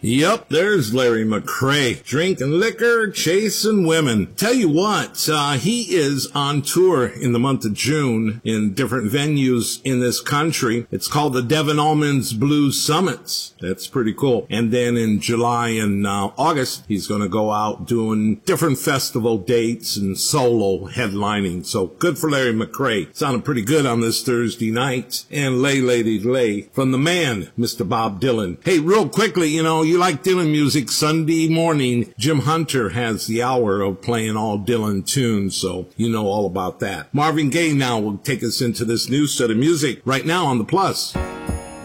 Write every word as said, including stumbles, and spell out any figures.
Yep, there's Larry McCray, drinking liquor, chasing women. Tell you what, uh, he is on tour in the month of June in different venues in this country. It's called the Devin Allman's Blues Summits. That's pretty cool. And then in July and uh, August, he's going to go out doing different festival dates and solo headlining. So good for Larry McCray. Sounded pretty good on this Thursday night. And lay, lady, lay from the man, Mister Bob Dylan. Hey, real quickly, you know, you like Dylan music, Sunday morning, Jim Hunter has the hour of playing all Dylan tunes, so you know all about that. Marvin Gaye now will take us into this new set of music right now on The Plus.